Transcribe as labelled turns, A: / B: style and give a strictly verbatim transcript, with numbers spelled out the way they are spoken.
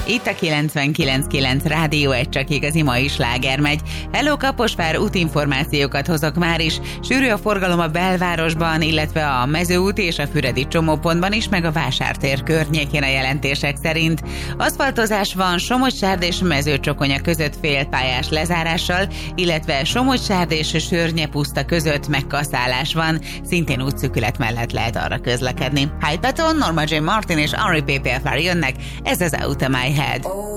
A: Itt a kilencvenkilenc kilenc Rádió egy, csak igazi mai sláger megy. Hello Kaposvár, útinformációkat hozok már is. Sűrű a forgalom a belvárosban, illetve a Mezőút és a Füredi csomópontban is, meg a Vásártér környékén a jelentések szerint. Aszfaltozás van Somogy-Sárd és Mezőcsokonya között félpályás lezárással, illetve Somogy-Sárd és Sörnye-Puszta között megkaszálás van. Szintén útszűkület mellett lehet arra közlekedni. Hyde Patton, Norma J. Martin és Henry P. Pfeffer jönnek, ez az Out of My Head.